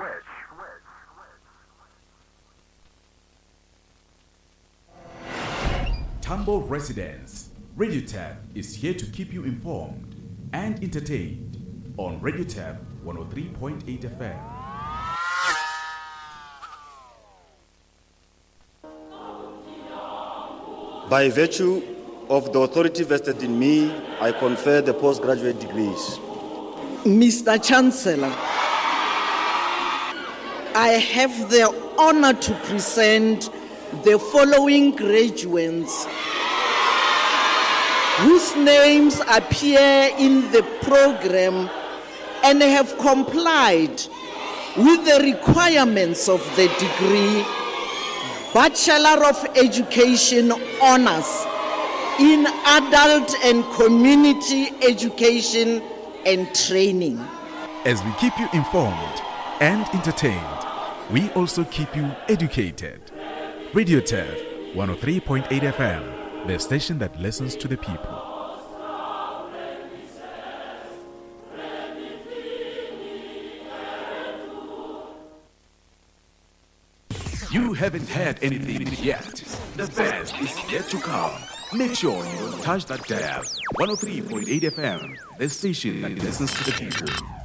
Tambo residents, Radio Tab is here to keep you informed and entertained on Radio Tab 103.8 FM. By virtue of the authority vested in me, I confer the postgraduate degrees. Mr. Chancellor, I have the honor to present the following graduates whose names appear in the program and have complied with the requirements of the degree Bachelor of Education Honors in Adult and Community Education and Training. As we keep you informed and entertained, we also keep you educated. Radio Tab 103.8 FM, the station that listens to the people. You haven't heard anything yet. The best is yet to come. Make sure you don't touch that dial. 103.8 FM, the station that listens to the people.